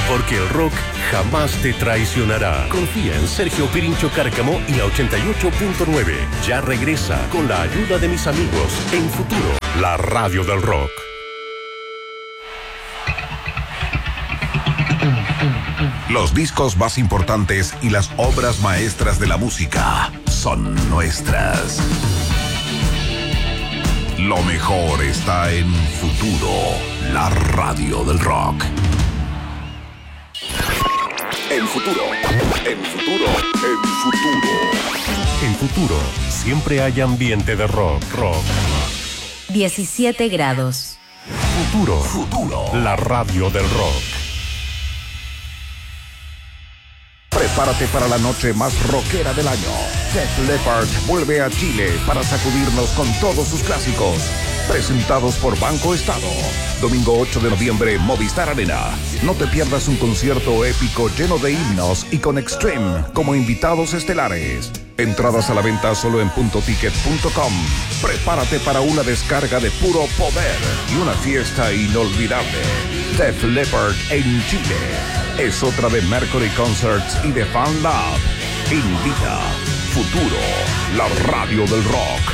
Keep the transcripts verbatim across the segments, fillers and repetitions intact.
porque el rock jamás te traicionará. Confía en Sergio Pirincho Cárcamo y la ochenta y ocho punto nueve. Ya regresa con la ayuda de mis amigos en Futuro, la radio del rock. Los discos más importantes y las obras maestras de la música son nuestras. Lo mejor está en Futuro, la radio del rock. En Futuro, en Futuro, en Futuro. En Futuro, siempre hay ambiente de rock, rock. diecisiete grados. Futuro, Futuro, la radio del rock. Prepárate para la noche más rockera del año. Def Leppard vuelve a Chile para sacudirnos con todos sus clásicos. Presentados por Banco Estado. Domingo ocho de noviembre, Movistar Arena. No te pierdas un concierto épico lleno de himnos y con Extreme como invitados estelares. Entradas a la venta solo en punto ticket punto com. Prepárate para una descarga de puro poder y una fiesta inolvidable. Def Leppard en Chile. Es otra de Mercury Concerts y de Fan Lab. Invita Futuro, la radio del rock.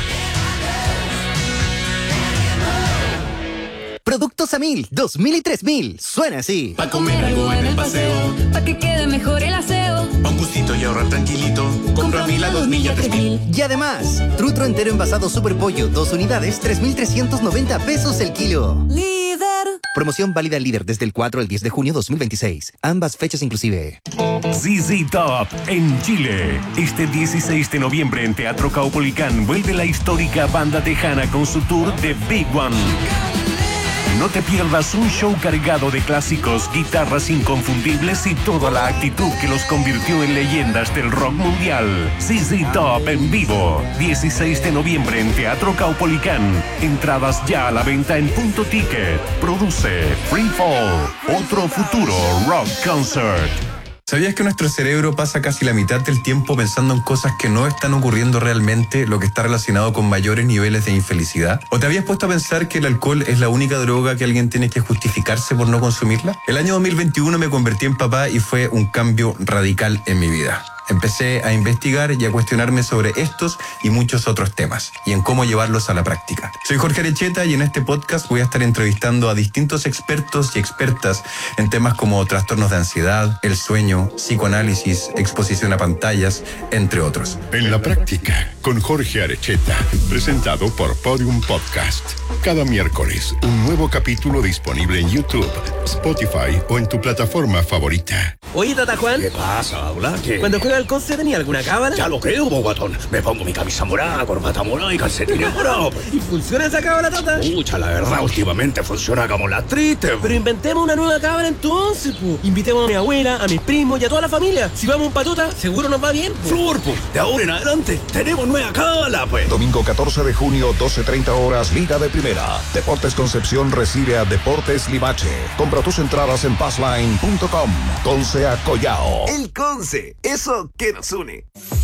Productos a mil, dos mil y tres mil. Suena así. Pa' comer algo en el paseo, pa' que quede mejor el aseo. Pa' un gustito y ahorrar tranquilito. Compra a mil a dos mil y a tres mil. Y además, trutro entero envasado Super Pollo, dos unidades, tres mil trescientos noventa pesos el kilo. Líder. Promoción válida al líder desde el cuatro al diez de junio dos mil veintiséis. Ambas fechas inclusive. Z Z Top en Chile. Este dieciséis de noviembre en Teatro Caupolicán vuelve la histórica banda tejana con su tour The Big One. No te pierdas un show cargado de clásicos, guitarras inconfundibles y toda la actitud que los convirtió en leyendas del rock mundial. Z Z Top en vivo, dieciséis de noviembre en Teatro Caupolicán. Entradas ya a la venta en Punto Ticket. Produce Free Fall, otro futuro rock concert. ¿Sabías que nuestro cerebro pasa casi la mitad del tiempo pensando en cosas que no están ocurriendo realmente, lo que está relacionado con mayores niveles de infelicidad? ¿O te habías puesto a pensar que el alcohol es la única droga que alguien tiene que justificarse por no consumirla? El año dos mil veintiuno me convertí en papá y fue un cambio radical en mi vida. Empecé a investigar y a cuestionarme sobre estos y muchos otros temas y en cómo llevarlos a la práctica. Soy Jorge Arecheta y en este podcast voy a estar entrevistando a distintos expertos y expertas en temas como trastornos de ansiedad, el sueño, psicoanálisis, exposición a pantallas, entre otros. En la práctica, con Jorge Arecheta, presentado por Podium Podcast. Cada miércoles, un nuevo capítulo disponible en YouTube, Spotify o en tu plataforma favorita. Oye, Tata Juan. ¿Qué pasa? ¿Hola? ¿Qué? Cuando juega al Conce, ¿tenía alguna cábala? Ya lo creo, bogatón. Me pongo mi camisa morada, corbata morada y calcetines morados. ¿Y funciona esa cábala, Tata? Pucha, la verdad, últimamente funciona como la triste. Pero inventemos una nueva cábala entonces, pu. Invitemos a mi abuela, a mis primos y a toda la familia. Si vamos a un patota, seguro nos va bien, pu. Flor, pu. De ahora en adelante, tenemos nueva cábala, pues. Domingo catorce de junio, doce treinta horas, Liga de Primera. Deportes Concepción recibe a Deportes Limache. Compra tus entradas en passline punto com. Conce a Collao. El Conce, eso que nos une.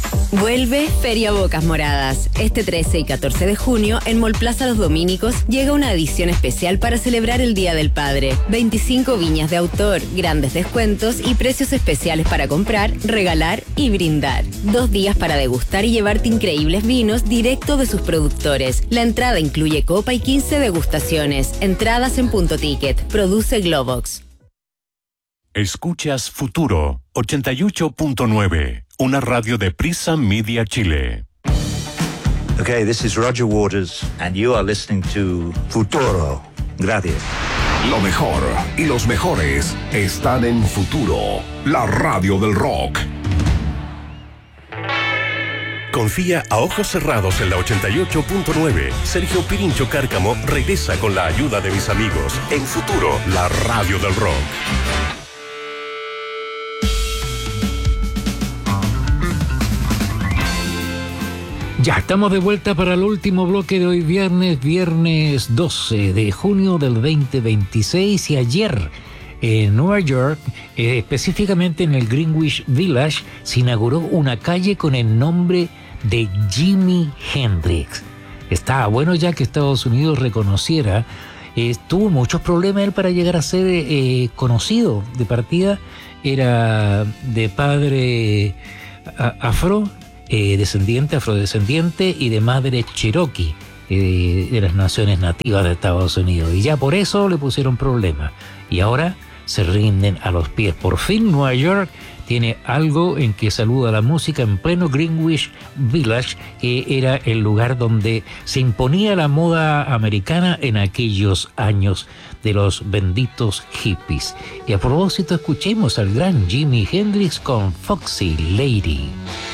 Vuelve Feria Bocas Moradas. Este trece y catorce de junio, en Mall Plaza Los Domínicos, llega una edición especial para celebrar el Día del Padre. veinticinco viñas de autor, grandes descuentos y precios especiales para comprar, regalar y brindar. Dos días para degustar y llevarte increíbles vinos directo de sus productores. La entrada incluye copa y quince degustaciones. Entradas en Punto Ticket. Produce Globox. Escuchas Futuro ochenta y ocho punto nueve, una radio de Prisa Media Chile. Okay, this is Roger Waters and you are listening to Futuro. Gracias. Lo mejor y los mejores están en Futuro, la radio del rock. Confía a ojos cerrados en la ochenta y ocho punto nueve. Sergio Pirincho Cárcamo regresa con la ayuda de mis amigos en Futuro, la radio del rock. Ya estamos de vuelta para el último bloque de hoy viernes, viernes doce de junio del veinte veintiséis, y ayer en Nueva York, eh, específicamente en el Greenwich Village, se inauguró una calle con el nombre de Jimi Hendrix. Estaba bueno ya que Estados Unidos reconociera Eh, tuvo muchos problemas él para llegar a ser eh, conocido. De partida era de padre a, afro, eh, descendiente, afrodescendiente, y de madre cherokee, eh, de las naciones nativas de Estados Unidos. Y ya por eso le pusieron problemas. Y ahora se rinden a los pies. Por fin Nueva York tiene algo en que saluda la música en pleno Greenwich Village, que era el lugar donde se imponía la moda americana en aquellos años de los benditos hippies. Y a propósito, escuchemos al gran Jimi Hendrix con Foxy Lady.